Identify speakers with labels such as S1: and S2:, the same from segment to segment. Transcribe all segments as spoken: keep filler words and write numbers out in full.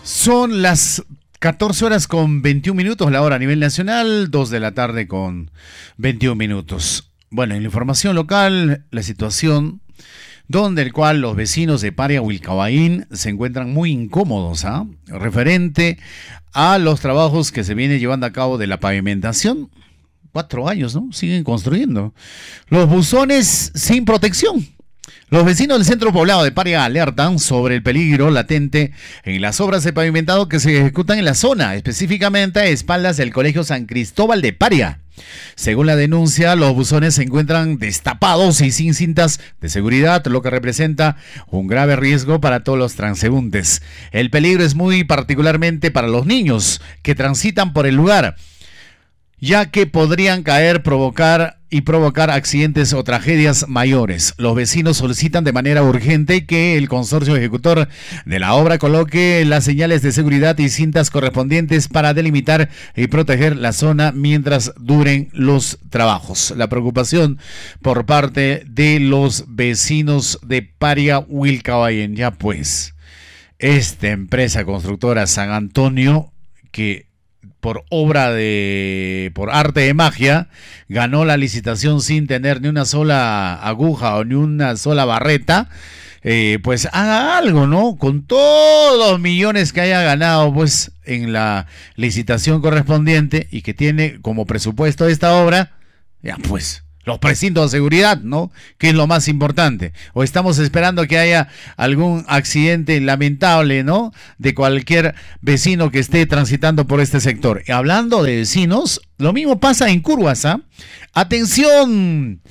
S1: Son las catorce horas con veintiún minutos, la hora a nivel nacional, dos de la tarde con veintiún minutos. Bueno, en la información local, la situación donde el cual los vecinos de Paria Wilcabaín se encuentran muy incómodos, ¿ah? Referente a los trabajos que se viene llevando a cabo de la pavimentación. Cuatro años, ¿no? Siguen construyendo. Los buzones sin protección. Los vecinos del centro poblado de Paria alertan sobre el peligro latente en las obras de pavimentado que se ejecutan en la zona, específicamente a espaldas del Colegio San Cristóbal de Paria. Según la denuncia, los buzones se encuentran destapados y sin cintas de seguridad, lo que representa un grave riesgo para todos los transeúntes. El peligro es muy particularmente para los niños que transitan por el lugar, ya que podrían caer, provocar y provocar accidentes o tragedias mayores. Los vecinos solicitan de manera urgente que el consorcio ejecutor de la obra coloque las señales de seguridad y cintas correspondientes para delimitar y proteger la zona mientras duren los trabajos. La preocupación por parte de los vecinos de Paria Wilcabaín. Ya pues, esta empresa constructora San Antonio, que por obra de, por arte de magia, ganó la licitación sin tener ni una sola aguja o ni una sola barreta, eh, pues haga algo, ¿no? Con todos los millones que haya ganado, pues, en la licitación correspondiente y que tiene como presupuesto esta obra, ya pues, los precintos de seguridad, ¿no? Que es lo más importante. O estamos esperando que haya algún accidente lamentable, ¿no? De cualquier vecino que esté transitando por este sector. Y hablando de vecinos, lo mismo pasa en Curvas, ¿ah? Atención,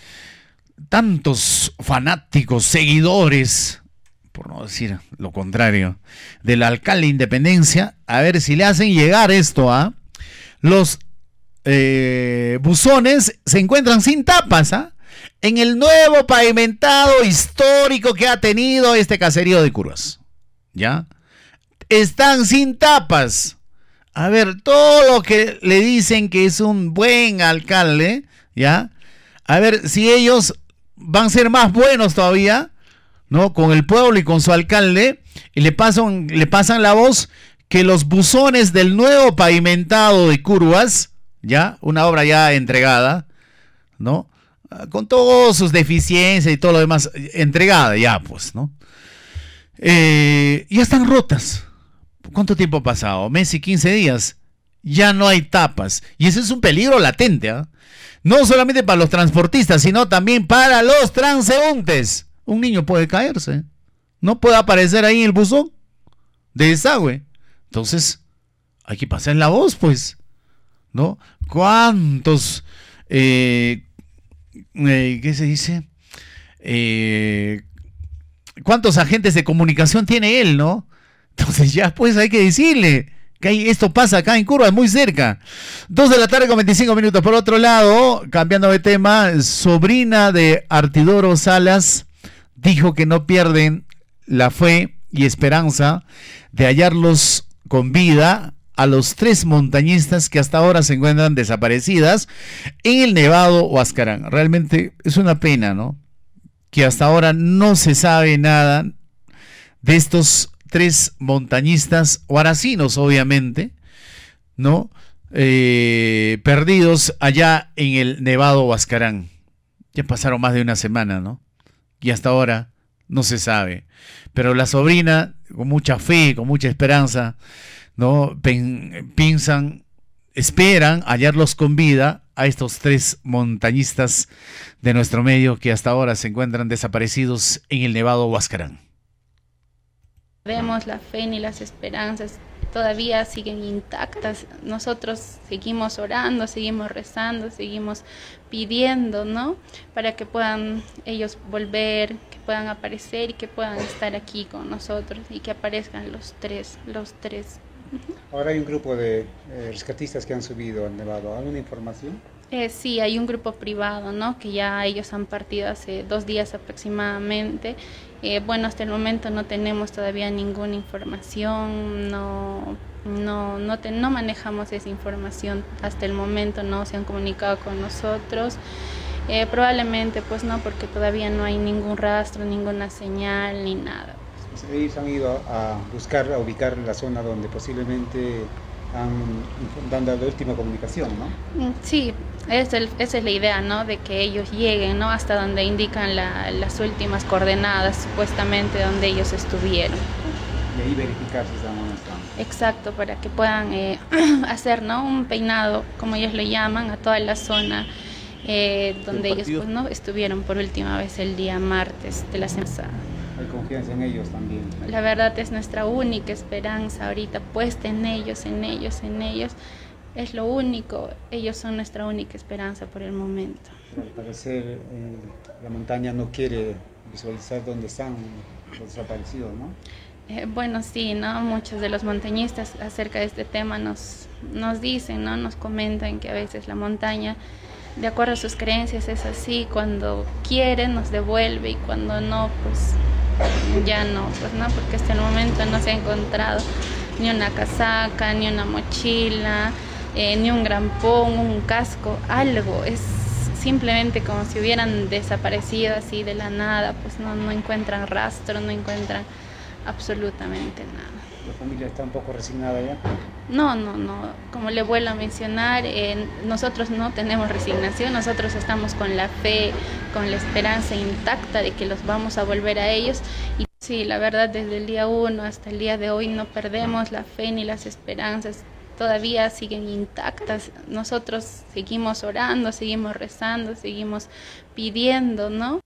S1: tantos fanáticos, seguidores, por no decir lo contrario, del alcalde Independencia, a ver si le hacen llegar esto a los Eh, buzones se encuentran sin tapas, ¿ah? En el nuevo pavimentado histórico que ha tenido este caserío de Curvas, ¿ya? Están sin tapas. A ver, todo lo que le dicen que es un buen alcalde, ¿ya? A ver si ellos van a ser más buenos todavía, ¿no? Con el pueblo y con su alcalde, y le pasan, le pasan la voz que los buzones del nuevo pavimentado de Curvas, ya, una obra ya entregada, ¿no? Con todas sus deficiencias y todo lo demás, entregada ya, pues, ¿no? Eh, ya están rotas. ¿Cuánto tiempo ha pasado? Mes y quince días. Ya no hay tapas. Y ese es un peligro latente, ¿eh? No solamente para los transportistas, sino también para los transeúntes. Un niño puede caerse. No puede aparecer ahí en el buzón de desagüe. Entonces, hay que pasar la voz, pues, ¿no? ¿Cuántos, eh, eh, qué se dice? Eh, ¿Cuántos agentes de comunicación tiene él, no? Entonces ya pues hay que decirle que hay, esto pasa acá en Curvas, muy cerca. Dos de la tarde con veinticinco minutos. Por otro lado, cambiando de tema, sobrina de Artidoro Salas dijo que no pierden la fe y esperanza de hallarlos con vida a los tres montañistas que hasta ahora se encuentran desaparecidas en el Nevado Huascarán. Realmente es una pena, ¿no? Que hasta ahora no se sabe nada de estos tres montañistas, huaracinos obviamente, ¿no? Eh, perdidos allá en el Nevado Huascarán. Ya pasaron más de una semana, ¿no? Y hasta ahora no se sabe. Pero la sobrina, con mucha fe, con mucha esperanza, ¿no? Piensan, esperan hallarlos con vida a estos tres montañistas de nuestro medio que hasta ahora se encuentran desaparecidos en el Nevado Huascarán.
S2: Vemos la fe ni las esperanzas todavía siguen intactas. Nosotros seguimos orando, seguimos rezando, seguimos pidiendo, ¿no? Para que puedan ellos volver, que puedan aparecer y que puedan estar aquí con nosotros y que aparezcan los tres, los tres.
S3: Ahora hay un grupo de eh, rescatistas que han subido al Nevado. ¿Alguna información?
S2: Eh, sí, hay un grupo privado, ¿no? Que ya ellos han partido hace dos días aproximadamente. Eh, bueno, hasta el momento no tenemos todavía ninguna información, no, no, no, te, no manejamos esa información hasta el momento, no se han comunicado con nosotros. Eh, probablemente, pues no, porque todavía no hay ningún rastro, ninguna señal ni nada.
S3: ellos han ido a, a buscar, a ubicar la zona donde posiblemente han dado la última comunicación, ¿no?
S2: Sí, es el, esa es la idea, ¿no? De que ellos lleguen, ¿no? Hasta donde indican la, las últimas coordenadas, supuestamente, donde ellos estuvieron.
S3: Y ahí verificar si están o no están.
S2: Exacto, para que puedan eh, hacer, ¿no? Un peinado, como ellos le llaman, a toda la zona eh, donde ellos pues, ¿no? estuvieron por última vez el día martes de la semana.
S3: Hay confianza en ellos también.
S2: La verdad es nuestra única esperanza ahorita, puesta en ellos, en ellos, en ellos. Es lo único, ellos son nuestra única esperanza por el momento.
S3: Pero al parecer eh, la montaña no quiere visualizar dónde están los desaparecidos, ¿no?
S2: Eh, bueno, sí, ¿no? Muchos de los montañistas acerca de este tema nos, nos dicen, ¿no? Nos comentan que a veces la montaña, de acuerdo a sus creencias, es así. Cuando quiere nos devuelve y cuando no, pues ya no, pues no, porque hasta el momento no se ha encontrado ni una casaca, ni una mochila, eh, ni un grampón, un casco, algo. Es simplemente como si hubieran desaparecido así de la nada, pues no, no encuentran rastro, no encuentran absolutamente nada.
S3: ¿La familia está un poco resignada ya?
S2: No, no, no. Como le vuelvo a mencionar, eh, nosotros no tenemos resignación, nosotros estamos con la fe, con la esperanza intacta de que los vamos a volver a ellos. Y sí, la verdad, desde el día uno hasta el día de hoy no perdemos la fe ni las esperanzas. Todavía siguen intactas. Nosotros seguimos orando, seguimos rezando, seguimos pidiendo, ¿no?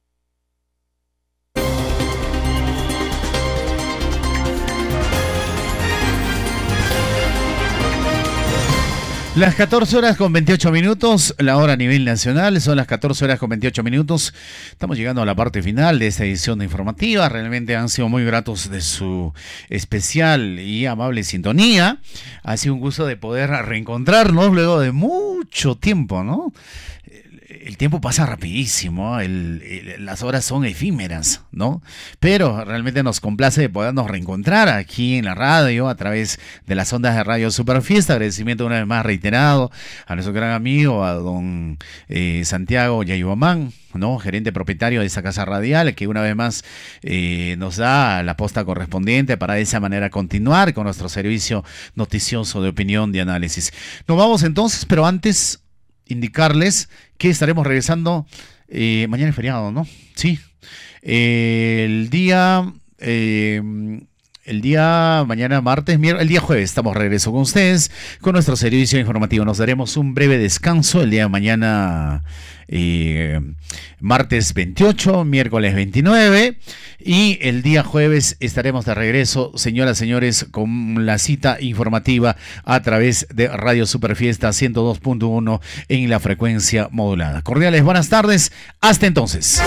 S1: Las catorce horas con veintiocho minutos, la hora a nivel nacional, son las catorce horas con veintiocho minutos. Estamos llegando a la parte final de esta edición informativa. Realmente han sido muy gratos de su especial y amable sintonía. Ha sido un gusto de poder reencontrarnos luego de mucho tiempo, ¿no? El tiempo pasa rapidísimo, el, el, las horas son efímeras, ¿no? Pero realmente nos complace de podernos reencontrar aquí en la radio a través de las ondas de Radio Superfiesta. Agradecimiento una vez más reiterado a nuestro gran amigo, a don eh, Santiago Yayuamán, ¿no? Gerente propietario de esa casa radial, que una vez más eh, nos da la posta correspondiente para de esa manera continuar con nuestro servicio noticioso de opinión, de análisis. Nos vamos entonces, pero antes indicarles que estaremos regresando eh, mañana es feriado, ¿no? Sí. Eh, el día eh, el día mañana martes, el día jueves estamos de regreso con ustedes con nuestro servicio informativo. Nos daremos un breve descanso el día de mañana, eh, martes veintiocho, miércoles veintinueve, y el día jueves estaremos de regreso, señoras y señores, con la cita informativa a través de Radio Superfiesta ciento dos punto uno en la frecuencia modulada. Cordiales buenas tardes, hasta entonces.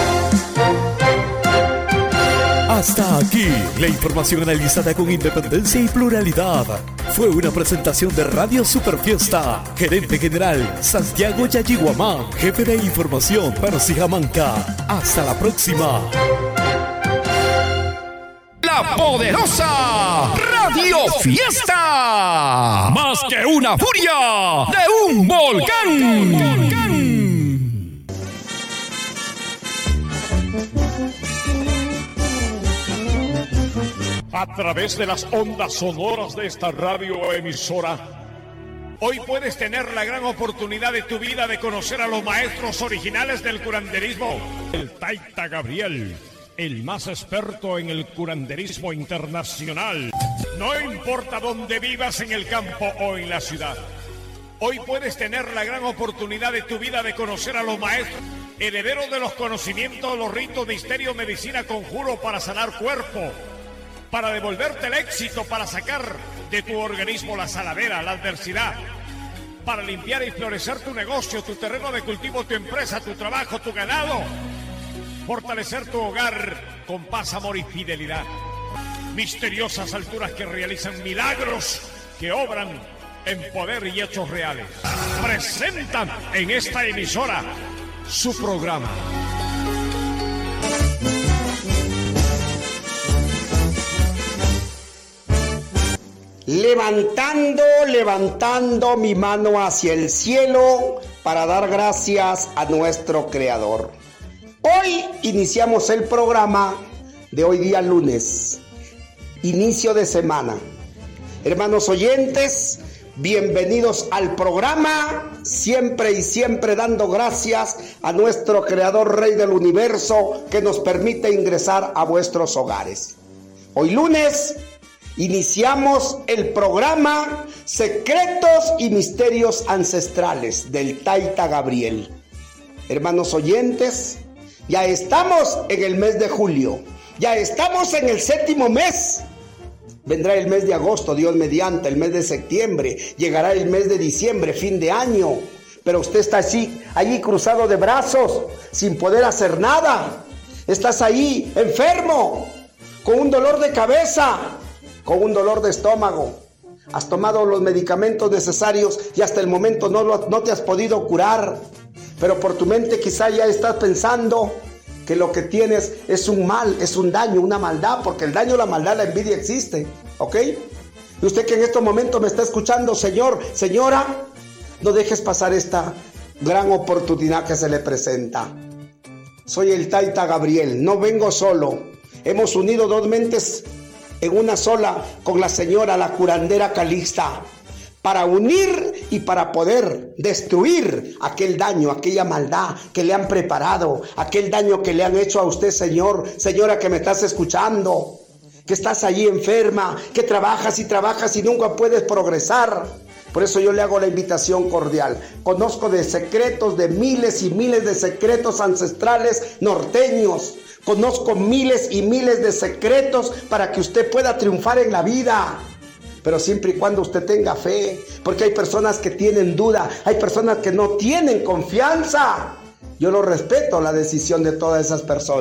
S4: Hasta aquí la información analizada con independencia y pluralidad. Fue una presentación de Radio Superfiesta. Gerente General Santiago Yayiguamán. Jefe de Información Percy Jamanca. Hasta la próxima. La poderosa Radio Fiesta. Más que una furia de un volcán.
S5: A través de las ondas sonoras de esta radioemisora, hoy puedes tener la gran oportunidad de tu vida de conocer a los maestros originales del curanderismo. El Taita Gabriel, el más experto en el curanderismo internacional. No importa dónde vivas, en el campo o en la ciudad, hoy puedes tener la gran oportunidad de tu vida de conocer a los maestros herederos de los conocimientos, los ritos, misterio, medicina, conjuro para sanar cuerpo, para devolverte el éxito, para sacar de tu organismo la saladera, la adversidad, para limpiar y florecer tu negocio, tu terreno de cultivo, tu empresa, tu trabajo, tu ganado, fortalecer tu hogar con paz, amor y fidelidad. Misteriosas alturas que realizan milagros, que obran en poder y hechos reales. Presentan en esta emisora su programa.
S6: Levantando, levantando mi mano hacia el cielo para dar gracias a nuestro Creador. Hoy iniciamos el programa de hoy día lunes, inicio de semana. Hermanos oyentes, bienvenidos al programa, siempre y siempre dando gracias a nuestro Creador, Rey del Universo, que nos permite ingresar a vuestros hogares. Hoy lunes iniciamos el programa Secretos y Misterios Ancestrales del Taita Gabriel. Hermanos oyentes, ya estamos en el mes de julio, ya estamos en el séptimo mes. Vendrá el mes de agosto, Dios mediante, el mes de septiembre, llegará el mes de diciembre, fin de año. Pero usted está así, allí cruzado de brazos, sin poder hacer nada. Estás ahí, enfermo, con un dolor de cabeza, con un dolor de estómago. Has tomado los medicamentos necesarios y hasta el momento no, lo, no te has podido curar. Pero por tu mente quizá ya estás pensando que lo que tienes es un mal, es un daño, una maldad, porque el daño, la maldad, la envidia existe, ¿ok? Y usted que en estos momentos me está escuchando, señor, señora, no dejes pasar esta gran oportunidad que se le presenta. Soy el Taita Gabriel, no vengo solo. Hemos unido dos mentes en una sola con la señora, la curandera Calixta, para unir y para poder destruir aquel daño, aquella maldad que le han preparado, aquel daño que le han hecho a usted, señor, señora que me estás escuchando, que estás allí enferma, que trabajas y trabajas y nunca puedes progresar. Por eso yo le hago la invitación cordial. Conozco de secretos, de miles y miles de secretos ancestrales norteños. Conozco miles y miles de secretos para que usted pueda triunfar en la vida. Pero siempre y cuando usted tenga fe, porque hay personas que tienen duda, hay personas que no tienen confianza. Yo lo respeto, la decisión de todas esas personas.